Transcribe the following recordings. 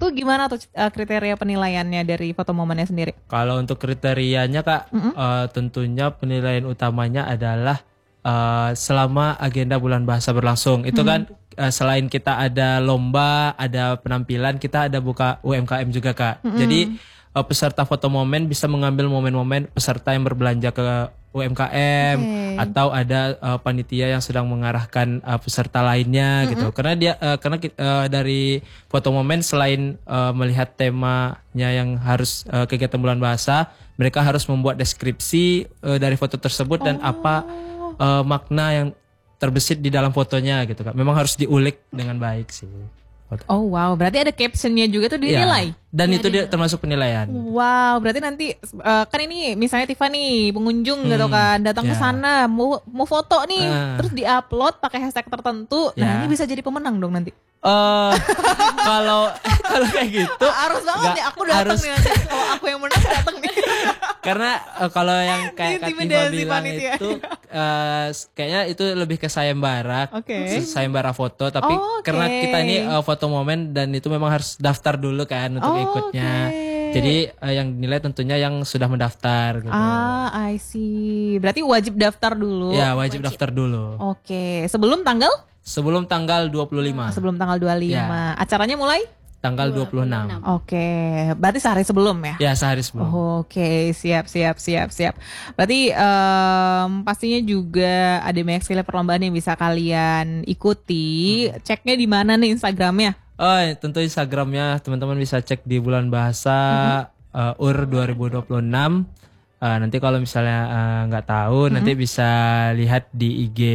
Itu gimana tuh kriteria penilaiannya dari foto momennya sendiri? Kalau untuk kriterianya Kak, tentunya penilaian utamanya adalah selama agenda bulan bahasa berlangsung. Itu kan selain kita ada lomba, ada penampilan, kita ada buka UMKM juga Kak. Jadi peserta foto momen bisa mengambil momen-momen peserta yang berbelanja ke UMKM atau ada panitia yang sedang mengarahkan peserta lainnya gitu. Karena dari foto momen selain melihat temanya yang harus kegiatan bulan bahasa, mereka harus membuat deskripsi dari foto tersebut dan apa makna yang terbesit di dalam fotonya gitu Kak. Memang harus diulik dengan baik sih. Oh wow, berarti ada captionnya juga tuh dinilai. Dan itu dia termasuk penilaian. Wow, berarti nanti kan ini misalnya Tifa nih pengunjung gitu kan datang ke sana mau foto nih, terus diupload pakai hashtag tertentu. Nah, ini bisa jadi pemenang dong nanti. Kalau kayak gitu harus banget nih aku datang nih nanti. Kalau aku yang menang datang nih. Karena kalau yang kayak Kak Tifa bilang panitia. itu kayaknya itu lebih ke sayembara, sayembara foto. Tapi karena kita ini foto momen dan itu memang harus daftar dulu kan untuk ikutnya. Jadi yang dinilai tentunya yang sudah mendaftar gitu. I see. Berarti wajib daftar dulu. Ya, wajib daftar dulu. Oke, sebelum tanggal 25. Sebelum tanggal 25. Ya. Acaranya mulai tanggal 26. Oke, berarti sehari sebelum ya? Ya, sehari sebelum. Oke, siap. Berarti pastinya juga ada banyak sekali perlombaan yang bisa kalian ikuti. Ceknya di mana nih Instagramnya? Tentu Instagramnya teman-teman bisa cek di Bulan Bahasa UR 2026. Nanti kalau misalnya nggak tahu, nanti bisa lihat di IG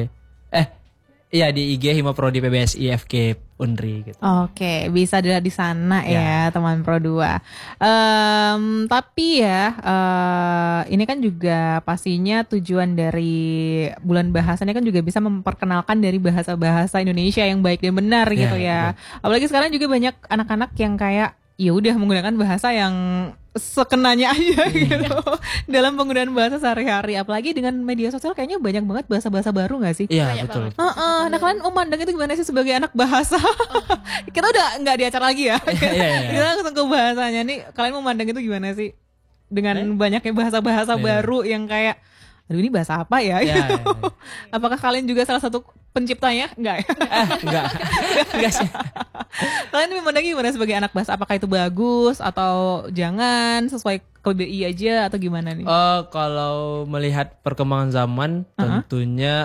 di IG Hima Prodi PBSI FK Unri gitu. Oke, bisa dilihat di sana ya teman Pro 2. Tapi ini kan juga pastinya tujuan dari bulan bahasanya kan juga bisa memperkenalkan dari bahasa-bahasa Indonesia yang baik dan benar gitu ya. Betul. Apalagi sekarang juga banyak anak-anak yang kayak ya udah menggunakan bahasa yang sekenanya aja gitu dalam penggunaan bahasa sehari-hari. Apalagi dengan media sosial kayaknya banyak banget bahasa-bahasa baru nggak sih? Iya betul. Nah kalian memandang itu gimana sih sebagai anak bahasa? Kita udah nggak di acara lagi ya. Kita langsung ke bahasanya nih. Kalian memandang itu gimana sih dengan banyaknya bahasa-bahasa baru yang kayak aduh ini bahasa apa ya? Apakah kalian juga salah satu penciptanya? Enggak ya? Enggak sih. Kalian memandangnya gimana sebagai anak bahasa? Apakah itu bagus atau jangan sesuai KBBI aja atau gimana nih? Kalau melihat perkembangan zaman tentunya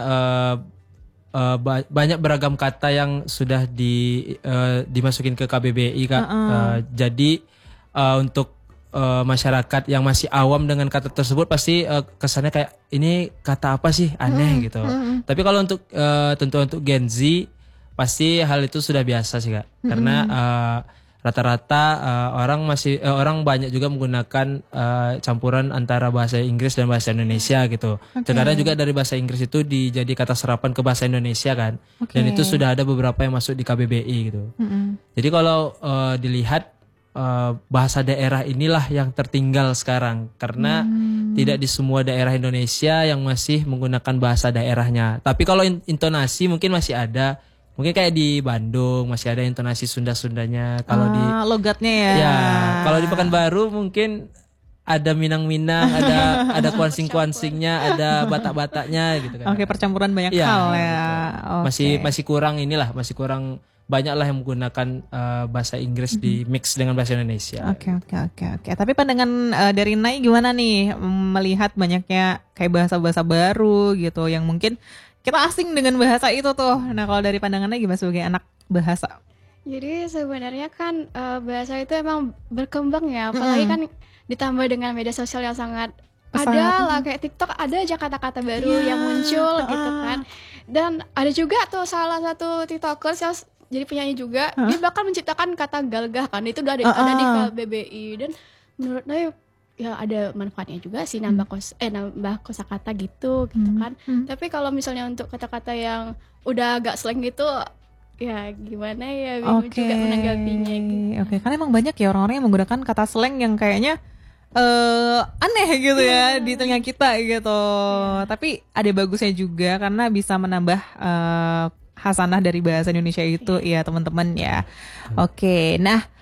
banyak beragam kata yang sudah dimasukin ke KBBI Kak. Jadi untuk masyarakat yang masih awam dengan kata tersebut pasti kesannya kayak ini kata apa sih aneh gitu. Tapi kalau untuk tentu untuk Gen Z pasti hal itu sudah biasa sih Kak. Karena rata-rata orang banyak juga menggunakan campuran antara bahasa Inggris dan bahasa Indonesia gitu. Terkadang juga dari bahasa Inggris itu dijadi kata serapan ke bahasa Indonesia kan. Dan itu sudah ada beberapa yang masuk di KBBI gitu. Jadi kalau dilihat bahasa daerah inilah yang tertinggal sekarang karena tidak di semua daerah Indonesia yang masih menggunakan bahasa daerahnya. Tapi kalau intonasi mungkin masih ada. Mungkin kayak di Bandung masih ada intonasi Sunda-Sundanya. Kalau di logatnya ya. Ya, kalau di Pekanbaru mungkin ada minang-minang, ada kuansing-kuansingnya, ada batak-bataknya gitu kan. Oke, percampuran banyak hal ya. Masih kurang banyak lah yang menggunakan bahasa Inggris di mix dengan bahasa Indonesia. Oke. Tapi pandangan dari Nai gimana nih melihat banyaknya kayak bahasa-bahasa baru gitu yang mungkin kita asing dengan bahasa itu tuh. Nah kalau dari pandangan Nai gimana sebagai anak bahasa? Jadi sebenarnya kan bahasa itu emang berkembang ya, apalagi kan ditambah dengan media sosial yang sangat ada lah kayak TikTok ada aja kata-kata baru yang muncul gitu kan. Dan ada juga tuh salah satu TikTokers yang jadi penyanyi juga, dia bakal menciptakan kata galgah kan, itu udah ada di KBBI dan menurut saya ya ada manfaatnya juga sih nambah kosakata gitu kan. Tapi kalau misalnya untuk kata-kata yang udah agak slang gitu ya gimana ya bingung juga menanggapinya gitu. Karena emang banyak ya orang-orang yang menggunakan kata slang yang kayaknya aneh gitu ya di telinga kita gitu. Tapi ada bagusnya juga karena bisa menambah hasanah dari bahasa Indonesia itu ya teman-teman ya. Oke, nah